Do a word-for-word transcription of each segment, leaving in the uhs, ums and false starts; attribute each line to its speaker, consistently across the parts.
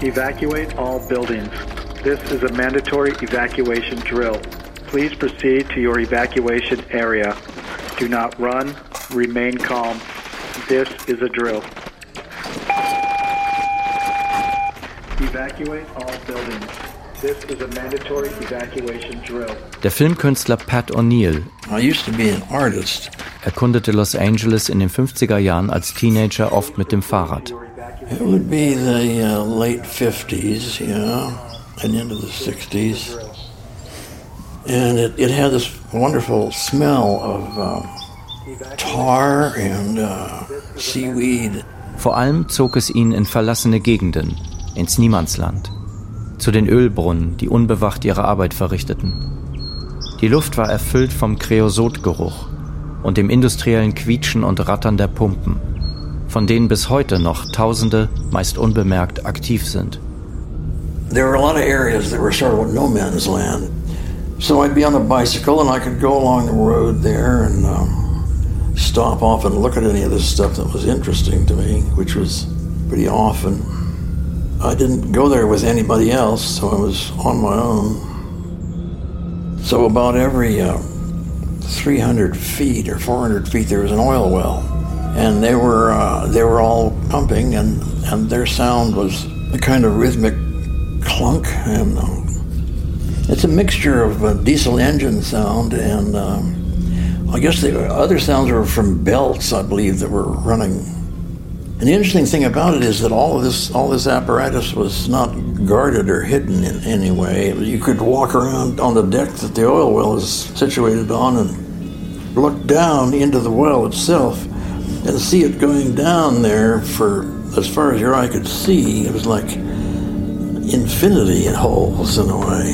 Speaker 1: Evacuate all buildings. This is a mandatory evacuation drill. Please proceed to your evacuation area. Do not run. Remain calm. This is a drill. Evacuate all buildings. This is a mandatory evacuation drill.
Speaker 2: Der Filmkünstler Pat O'Neill
Speaker 3: I used to be an artist.
Speaker 2: erkundete Los Angeles in den fünfziger Jahren als Teenager oft mit dem Fahrrad.
Speaker 3: It would be the uh, late fifties, you know, and into the sixties. And it, it had this wonderful smell of uh, tar and uh, seaweed.
Speaker 2: Vor allem zog es ihn in verlassene Gegenden, ins Niemandsland, zu den Ölbrunnen, die unbewacht ihre Arbeit verrichteten. Die Luft war erfüllt vom Kreosotgeruch und dem industriellen Quietschen und Rattern der Pumpen, von denen bis heute noch Tausende, meist unbemerkt, aktiv sind.
Speaker 3: There were a lot of areas that were sort of no man's land. So I'd be on a bicycle and I could go along the road there and um, stop off and look at any of this stuff that was interesting to me, which was pretty often. I didn't go there with anybody else, so I was on my own. So about every uh, three hundred feet or four hundred feet there was an oil well. And they were uh, they were all pumping, and, and their sound was a kind of rhythmic clunk. And um, it's a mixture of uh, diesel engine sound and um, I guess the other sounds were from belts, I believe, that were running. And the interesting thing about it is that all of this all this apparatus was not guarded or hidden in any way. You could walk around on the deck that the oil well is situated on and look down into the well itself and see it going down there for as far as your eye could see. It was like infinity in holes in a way.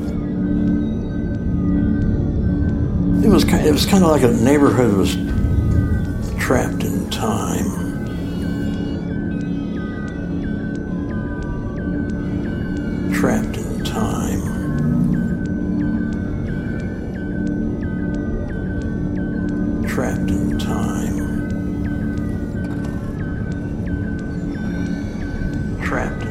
Speaker 3: It was kind it was kind of like a neighborhood was trapped in time. Trapped in time. Trapped in time. Trapped in